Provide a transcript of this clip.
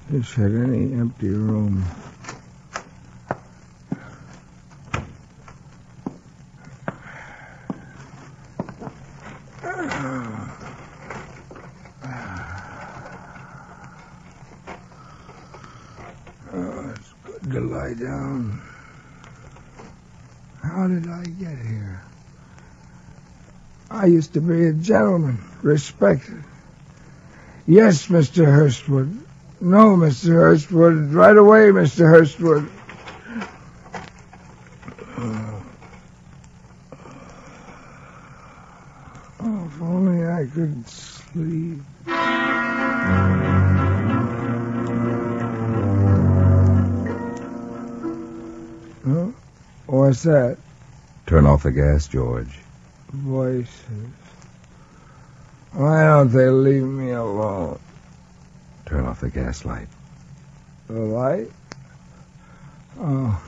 Just had any empty room. It's good to lie down. How did I get here? I used to be a gentleman, respected. Yes, Mr. Hurstwood. No, Mr. Hurstwood. Right away, Mr. Hurstwood. Oh, if only I could sleep. Huh? What's that? Turn off the gas, George. Voices. Why don't they leave me alone? Turn off the gas light. The light? Oh,